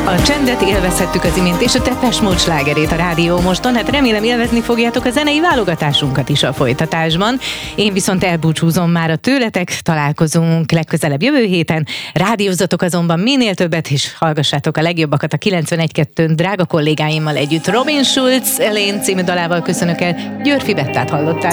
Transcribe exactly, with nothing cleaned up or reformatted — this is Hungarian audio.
A csendet élvezhettük az imént, és a Depeche Mode slágerét a Rádió Moston. Hát remélem élvezni fogjátok a zenei válogatásunkat is a folytatásban. Én viszont elbúcsúzom már a tőletek, találkozunk legközelebb jövő héten. Rádiózzatok azonban minél többet, és hallgassátok a legjobbakat a kilencvenegy kettőn drága kollégáimmal együtt. Robin Schulz Elaine című dalával köszönök el, Györfi Bettát hallottál.